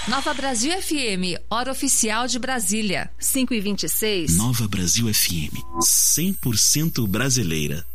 Nova Brasil FM, hora oficial de Brasília, 5h26. Nova Brasil FM, 100% brasileira.